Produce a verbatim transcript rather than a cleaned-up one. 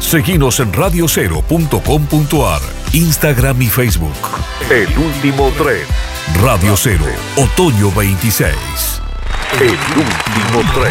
Seguinos en radio cero punto com punto ar, Instagram y Facebook. El último tren. Radio Cero, otoño veintiséis. El último tren.